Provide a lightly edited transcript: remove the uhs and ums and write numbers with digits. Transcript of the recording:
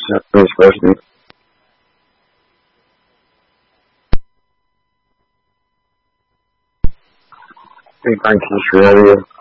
Next question.可以看题学的。